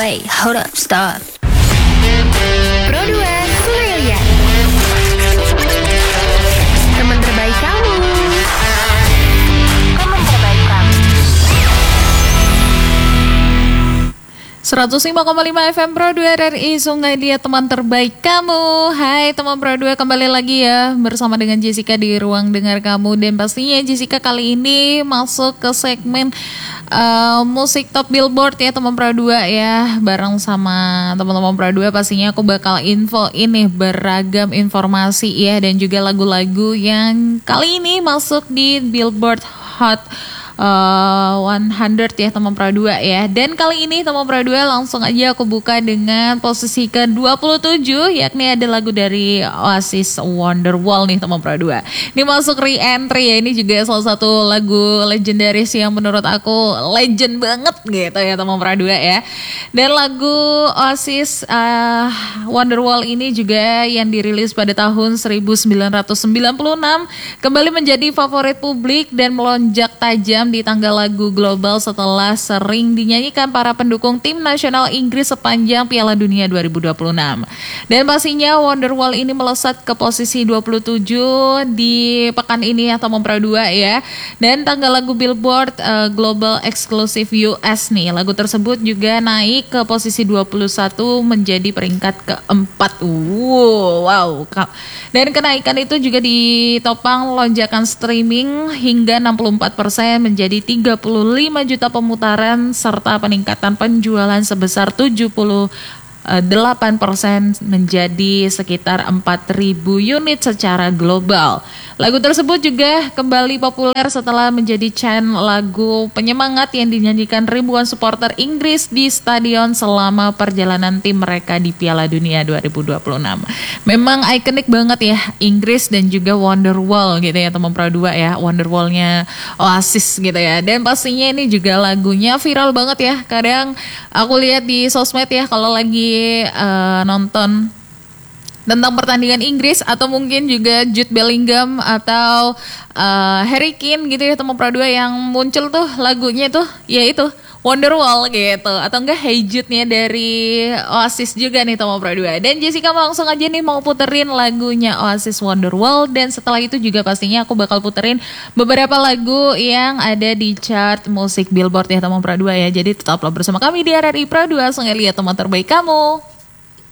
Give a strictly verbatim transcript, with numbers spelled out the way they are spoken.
Wait, hold up, stop. Pro dua Sumelia, teman terbaik kamu. Teman terbaik kamu. seratus lima koma lima F M Pro dua R R I Sungai Liat, teman terbaik kamu. Hai teman Pro dua, kembali lagi ya bersama dengan Jessica di ruang dengar kamu. Dan pastinya Jessica kali ini masuk ke segmen uh, musik top Billboard ya teman Pro dua ya. Bareng sama teman-teman Pro dua pastinya aku bakal info ini beragam informasi ya. Dan juga lagu-lagu yang kali ini masuk di Billboard Hot Uh, seratus ya teman Pro dua ya. Dan kali ini teman Pro dua langsung aja aku buka dengan posisi ke dua puluh tujuh, yakni ada lagu dari Oasis, Wonderwall nih teman Pro dua. Ini masuk re-entry ya. Ini juga salah satu lagu legendaris yang menurut aku legend banget gitu ya teman Pro dua ya. Dan lagu Oasis uh, Wonderwall ini juga yang dirilis pada tahun seribu sembilan ratus sembilan puluh enam kembali menjadi favorit publik dan melonjak tajam di tangga lagu global setelah sering dinyanyikan para pendukung tim nasional Inggris sepanjang Piala Dunia dua ribu dua puluh enam. Dan pastinya Wonderwall ini melesat ke posisi dua puluh tujuh di pekan ini atau Pro dua ya. Dan tangga lagu Billboard uh, Global Exclusive U S nih, lagu tersebut juga naik ke posisi dua puluh satu menjadi peringkat keempat. Wow, wow. Dan kenaikan itu juga ditopang lonjakan streaming hingga enam puluh empat persen menjadi tiga puluh lima juta pemutaran serta peningkatan penjualan sebesar tujuh puluh delapan persen menjadi sekitar empat ribu unit secara global. Lagu tersebut juga kembali populer setelah menjadi chant lagu penyemangat yang dinyanyikan ribuan supporter Inggris di stadion selama perjalanan tim mereka di Piala Dunia dua ribu dua puluh enam. Memang ikonik banget ya Inggris dan juga Wonderwall gitu ya teman Pro dua ya. Wonderwall-nya Oasis gitu ya. Dan pastinya ini juga lagunya viral banget ya. Kadang aku lihat di sosmed ya kalau lagi Uh, nonton tentang pertandingan Inggris atau mungkin juga Jude Bellingham atau uh, Harry Kane gitu ya teman Pro dua yang muncul tuh lagunya tuh ya itu Wonderwall gitu atau enggak Hey Jude-nya dari Oasis juga nih teman Pro dua. Dan Jessica langsung aja nih mau puterin lagunya Oasis Wonderwall, dan setelah itu juga pastinya aku bakal puterin beberapa lagu yang ada di chart musik Billboard ya teman Pro dua ya. Jadi tetaplah bersama kami di R R I Pro dua Sungai Liat, teman terbaik kamu.